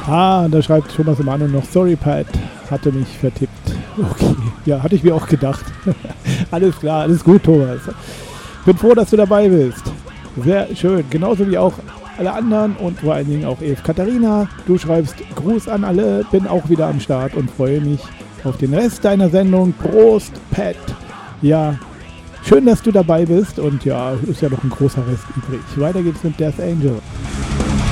Da schreibt Thomas Emanuel noch, sorry Pat, hatte mich vertippt. Okay, ja, hatte ich mir auch gedacht. Alles klar, alles gut, Thomas. Bin froh, dass du dabei bist. Sehr schön, genauso wie auch alle anderen und vor allen Dingen auch Katharina. Du schreibst Gruß an alle, bin auch wieder am Start und freue mich auf den Rest deiner Sendung. Prost, Pat. Ja, schön, dass du dabei bist und ja, ist ja noch ein großer Rest übrig. Weiter geht's mit Death Angel.